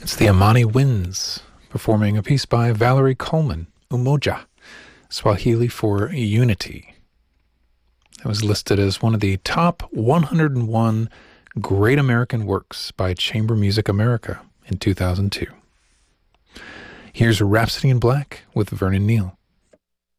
It's the Amani Winds performing a piece by Valerie Coleman, Umoja, Swahili for Unity. It was listed as one of the top 101 Great American Works by Chamber Music America in 2002. Here's Rhapsody in Black with Vernon Neal.